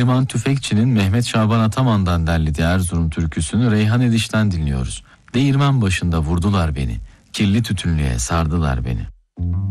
Neriman Tüfekçi'nin Mehmet Şaban Ataman'dan derlediği Erzurum türküsünü Reyhan Ediş'ten dinliyoruz. Değirmen başında vurdular beni, kirli tütünlüğe sardılar beni.